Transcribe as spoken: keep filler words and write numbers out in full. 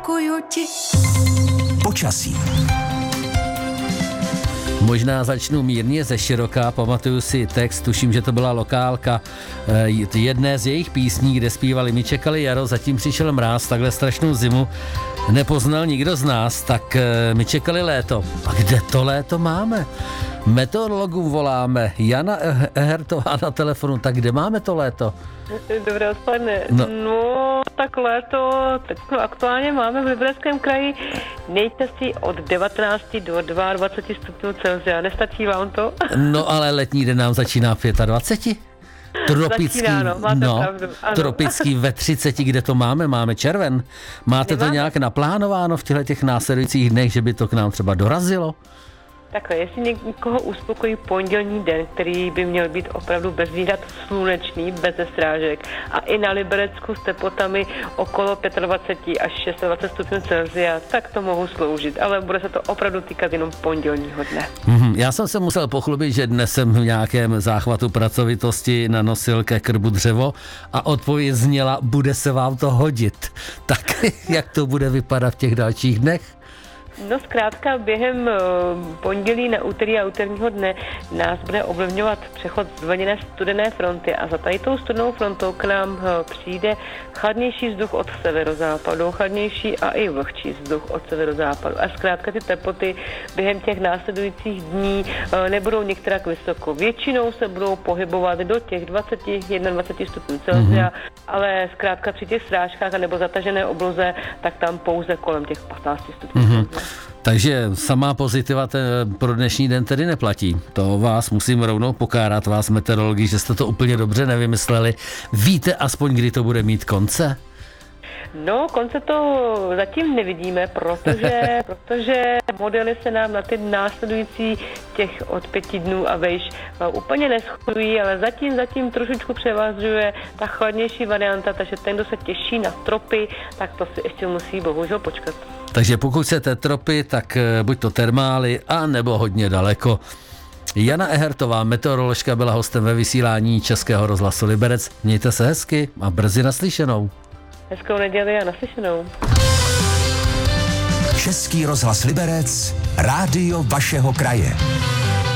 děkuju ti. Počasí. Možná začnu mírně ze široka, pamatuju si text, tuším, že to byla lokálka jedné z jejich písní, kde zpívali My čekali jaro, zatím přišel mráz, takhle strašnou zimu nepoznal nikdo z nás, tak my čekali léto. A kde to léto máme? Meteorologů voláme, Jana Ehertová na telefonu, tak kde máme to léto? Dobré odpoledne. No. no, tak léto teď aktuálně máme v Libereckém kraji nejčastěji od devatenáct do dvacet dva stupňů Celsia. Nestačí vám to? No ale letní den nám začíná dvacet pět. Tropický, Začíná, no, máte no, pravdu, ano. Tropický ve třiceti, kde to máme? Máme červen. Máte Nemáme. to nějak naplánováno v těchto těch následujících dnech, že by to k nám třeba dorazilo? Takhle, jestli někoho uspokojí pondělní den, který by měl být opravdu bez výhrad slunečný, bez strážek a i na Liberecku s teplotami okolo dvacet pět až dvacet šest stupňů Celsia, tak to mohu sloužit, ale bude se to opravdu týkat jenom pondělního dne. Mm-hmm. Já jsem se musel pochlubit, že dnes jsem v nějakém záchvatu pracovitosti nanosil ke krbu dřevo a odpověď zněla, bude se vám to hodit. Tak jak to bude vypadat v těch dalších dnech? No zkrátka během pondělí na úterý a úterního dne nás bude ovlivňovat přechod z vlněné studené fronty a za tady tou studenou frontou k nám přijde chladnější vzduch od severozápadu, chladnější a i vlhčí vzduch od severozápadu. A zkrátka ty teploty během těch následujících dní nebudou některak vysoko. Většinou se budou pohybovat do těch dvacet jedna dvacet stupňů Celsia, mm-hmm. ale zkrátka při těch srážkách nebo zatažené obloze, tak tam pouze kolem těch patnáct stupňů mm-hmm. Celsia. Takže samá pozitiva pro dnešní den tedy neplatí. To vás musím rovnou pokárat, vás meteorologi, že jste to úplně dobře nevymysleli. Víte aspoň, kdy to bude mít konce? No, konce to zatím nevidíme, protože, protože modely se nám na ty následující těch od pěti dnů a vejš úplně neshodují, ale zatím, zatím trošičku převažuje ta chladnější varianta, takže ten, kdo se těší na tropy, tak to si ještě musí bohužel počkat. Takže pokud chcete tropy, tak buď to termály, a nebo hodně daleko. Jana Ehertová, meteoroložka, byla hostem ve vysílání Českého rozhlasu Liberec. Mějte se hezky a brzy naslyšenou. Hezkou neděli a naslyšenou. Český rozhlas Liberec, rádio vašeho kraje.